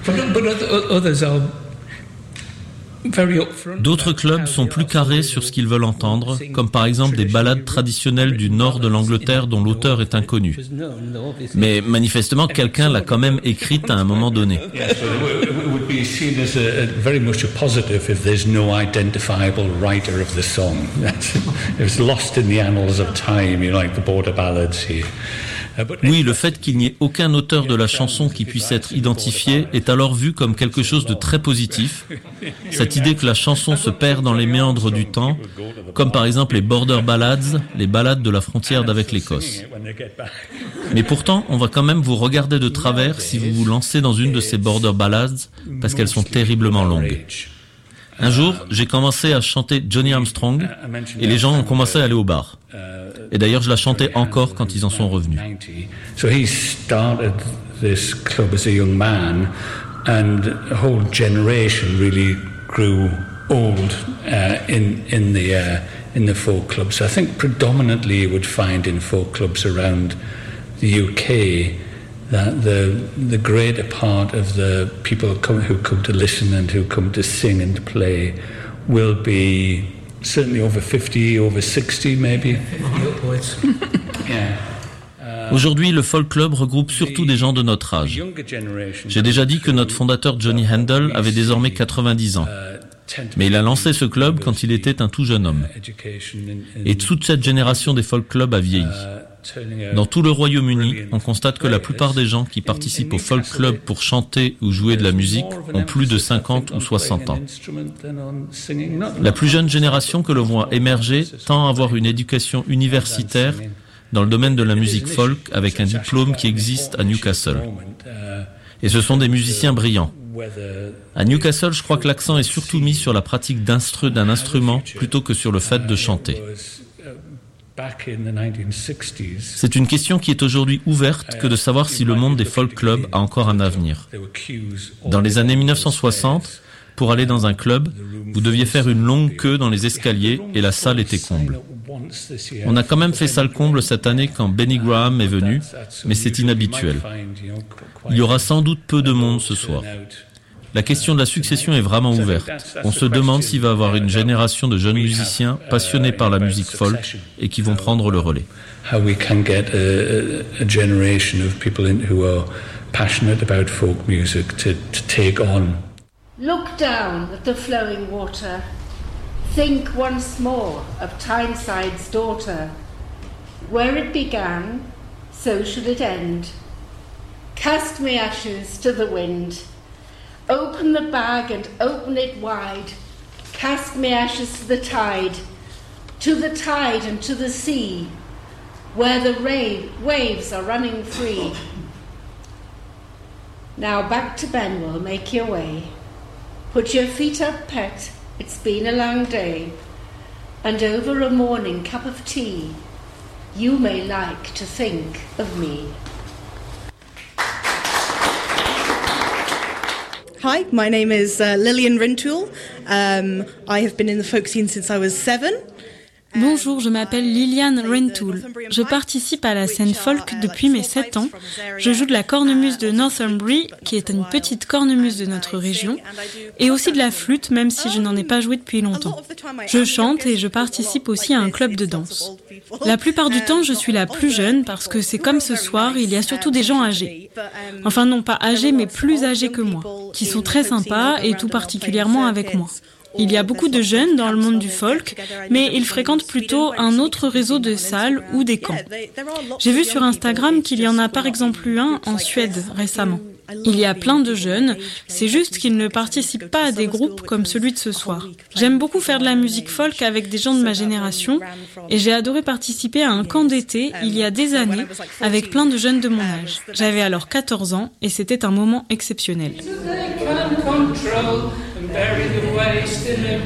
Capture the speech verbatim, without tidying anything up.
D'autres clubs sont plus carrés sur ce qu'ils veulent entendre, comme par exemple des ballades traditionnelles du nord de l'Angleterre dont l'auteur est inconnu. Mais manifestement, quelqu'un l'a quand même écrite à un moment donné. Oui, le fait qu'il n'y ait aucun auteur de la chanson qui puisse être identifié est alors vu comme quelque chose de très positif. Cette idée que la chanson se perd dans les méandres du temps, comme par exemple les border ballads, les ballades de la frontière d'avec l'Écosse. Mais pourtant, on va quand même vous regarder de travers si vous vous lancez dans une de ces border ballads, parce qu'elles sont terriblement longues. Un jour, j'ai commencé à chanter Johnny Armstrong et les gens ont commencé à aller au bar. Et d'ailleurs, je la chantais encore quand ils en sont revenus. So he started this club as a young man, and a whole generation really grew old uh, in in the uh, in the folk clubs. So I think predominantly you would find in folk clubs around the U K that the the greater part of the people come, who come to listen and who come to sing and play will be certainly over fifty, over sixty maybe. Yeah. Aujourd'hui, le folk club regroupe surtout des gens de notre âge. J'ai déjà dit que notre fondateur Johnny Handel avait désormais quatre-vingt-dix ans. Mais il a lancé ce club quand il était un tout jeune homme. Et toute cette génération des folk clubs a vieilli. Dans tout le Royaume-Uni, on constate que la plupart des gens qui participent au folk club pour chanter ou jouer de la musique ont plus de cinquante ou soixante ans. La plus jeune génération que l'on voit émerger tend à avoir une éducation universitaire dans le domaine de la musique folk avec un diplôme qui existe à Newcastle. Et ce sont des musiciens brillants. À Newcastle, je crois que l'accent est surtout mis sur la pratique d'instru- d'un instrument plutôt que sur le fait de chanter. C'est une question qui est aujourd'hui ouverte que de savoir si le monde des folk clubs a encore un avenir. Dans les années dix-neuf cent soixante, pour aller dans un club, vous deviez faire une longue queue dans les escaliers et la salle était comble. On a quand même fait salle comble cette année quand Benny Graham est venu, mais c'est inhabituel. Il y aura sans doute peu de monde ce soir. La question de la succession est vraiment ouverte. On se demande s'il va y avoir une génération de jeunes musiciens passionnés par la musique folk et qui vont prendre le relais. How we can get a, a generation of people in, who are passionate about folk music to, to take on. Look down at the flowing water. Think once more of Tyneside's daughter. Where it began, so should it end. Cast me ashes to the wind. Open the bag and open it wide. Cast me ashes to the tide, to the tide and to the sea, where the ra- waves are running free. Now back to Benwell, make your way. Put your feet up, pet, it's been a long day. And over a morning cup of tea, you may like to think of me. Hi, my name is uh, Lillian Rintoul. Um, I have been in the folk scene since I was seven. Bonjour, je m'appelle Liliane Rintoul. Je participe à la scène folk depuis mes sept ans. Je joue de la cornemuse de Northumbrie, qui est une petite cornemuse de notre région, et aussi de la flûte, même si je n'en ai pas joué depuis longtemps. Je chante et je participe aussi à un club de danse. La plupart du temps, je suis la plus jeune parce que c'est comme ce soir, il y a surtout des gens âgés. Enfin non, pas âgés, mais plus âgés que moi, qui sont très sympas et tout particulièrement avec moi. Il y a beaucoup de jeunes dans le monde du folk, mais ils fréquentent plutôt un autre réseau de salles ou des camps. J'ai vu sur Instagram qu'il y en a par exemple eu un en Suède récemment. Il y a plein de jeunes, c'est juste qu'ils ne participent pas à des groupes comme celui de ce soir. J'aime beaucoup faire de la musique folk avec des gens de ma génération et j'ai adoré participer à un camp d'été il y a des années avec plein de jeunes de mon âge. J'avais alors quatorze ans et c'était un moment exceptionnel.